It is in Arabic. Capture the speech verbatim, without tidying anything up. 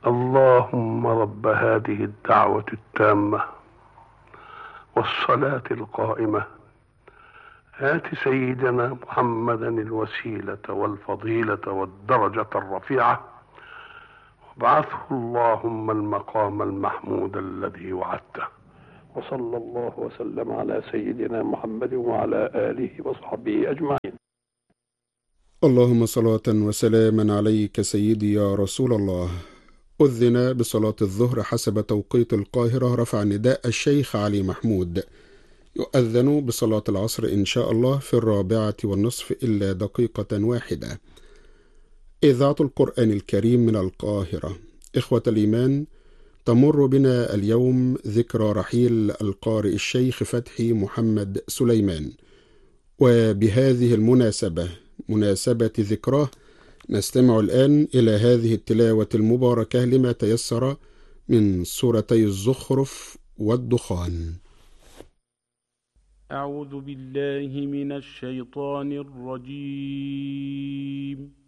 اللهم رب هذه الدعوة التامة والصلاة القائمة آت سيدنا محمدا الوسيلة والفضيلة والدرجة الرفيعة وابعثه اللهم المقام المحمود الذي وعدته. وصلى الله وسلم على سيدنا محمد وعلى آله وصحبه أجمعين. اللهم صلاة وسلاما عليك سيدي يا رسول الله. أذن بصلاة الظهر حسب توقيت القاهرة. رفع نداء الشيخ علي محمود. يؤذن بصلاة العصر إن شاء الله في الرابعة والنصف إلا دقيقة واحدة. إذاعة القرآن الكريم من القاهرة. إخوة الإيمان، تمر بنا اليوم ذكرى رحيل القارئ الشيخ فتحي محمد سليمان، وبهذه المناسبة مناسبة ذكراه نستمع الآن إلى هذه التلاوة المباركة لما تيسر من سورتي الزخرف والدخان. أعوذ بالله من الشيطان الرجيم.